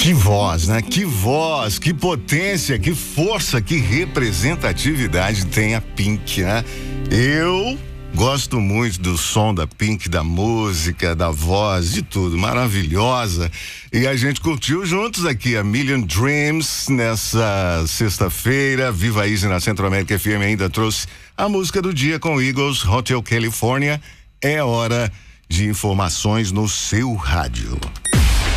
Que voz, né? Que voz, que potência, que força, que representatividade tem a Pink, né? Eu gosto muito do som da Pink, da música, da voz, de tudo, maravilhosa. E a gente curtiu juntos aqui a Million Dreams nessa sexta-feira. Viva Easy na Centro América FM ainda trouxe a música do dia com Eagles, Hotel California. É hora de informações no seu rádio.